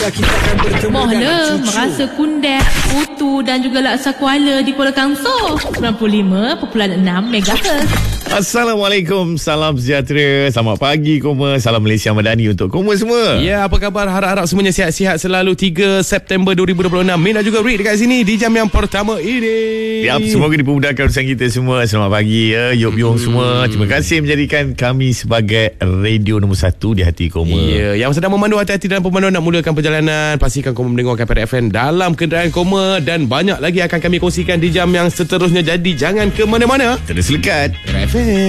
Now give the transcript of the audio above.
Mohla merasa kundek, utu dan juga laksa kuala di Kuala Kangsor 95.6 MHz. Assalamualaikum, salam sejahtera, selamat pagi Koma, salam Malaysia Madani untuk Koma semua. Ya, apa khabar? Harap-harap semuanya sihat-sihat selalu. 3 September 2026. Min dan juga Rick dekat sini di jam yang pertama ini. Yap, semoga dipermudahkan urusan kita semua. Selamat pagi ya, Yop-Yong semua. Terima kasih menjadikan kami sebagai radio nombor 1 di hati Koma. Ya, yang sedang memandu, hati-hati dalam pemanduan nak mulakan perjalanan. Pastikan Koma mendengarkan Parrot FM dalam kenderaan Koma, dan banyak lagi akan kami kongsikan di jam yang seterusnya. Jadi jangan ke mana-mana. Terus lekat Parrot FM.